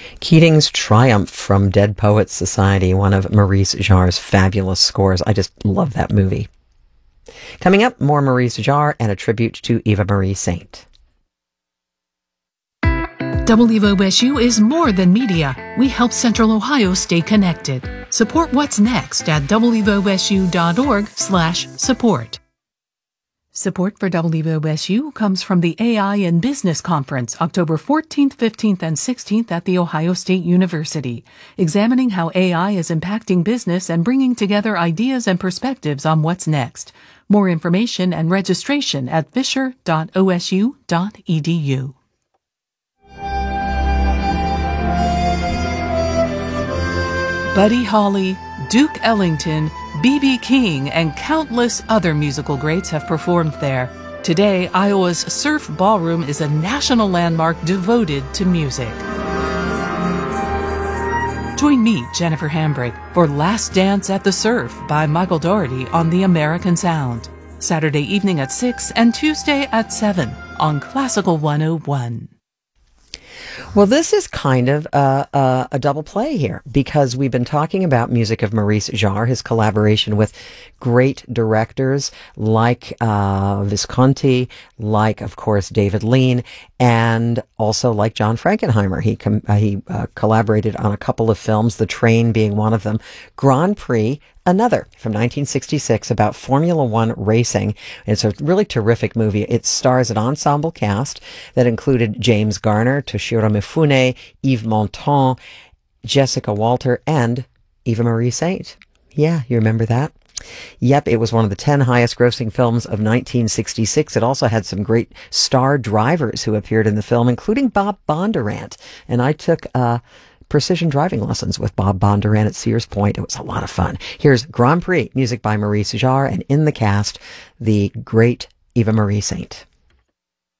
Keating's Triumph from Dead Poets Society, one of Maurice Jarre's fabulous scores. I just love that movie. Coming up, more Maurice Jarre and a tribute to Eva Marie Saint. WOSU is more than media. We help Central Ohio stay connected. Support What's Next at wosu.org/support. Support for WOSU comes from the AI in Business Conference, October 14th, 15th, and 16th at The Ohio State University, examining how AI is impacting business and bringing together ideas and perspectives on what's next. More information and registration at fisher.osu.edu. Buddy Holly, Duke Ellington, B.B. King, and countless other musical greats have performed there. Today, Iowa's Surf Ballroom is a national landmark devoted to music. Join me, Jennifer Hambrick, for Last Dance at the Surf by Michael Dougherty on the American Sound. Saturday evening at 6 and Tuesday at 7 on Classical 101. Well, this is kind of a double play here because we've been talking about music of Maurice Jarre, his collaboration with great directors like Visconti, like, of course, David Lean, and also like John Frankenheimer. He collaborated on a couple of films, The Train being one of them, Grand Prix, another from 1966 about Formula One racing. It's a really terrific movie. It stars an ensemble cast that included James Garner, Toshiro Mifune, Yves Montand, Jessica Walter, and Eva Marie Saint. Yeah, you remember that? Yep, it was one of the 10 highest grossing films of 1966. It also had some great star drivers who appeared in the film, including Bob Bondurant. And I took precision driving lessons with Bob Bondurant at Sears Point. It was a lot of fun. Here's Grand Prix, music by Maurice Jarre, and in the cast, the great Eva Marie Saint.